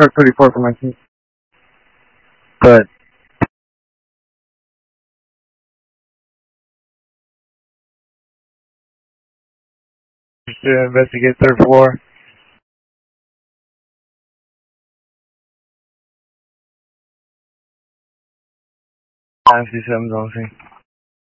truck 34 for my team. But to investigate third floor. I see 7's on scene.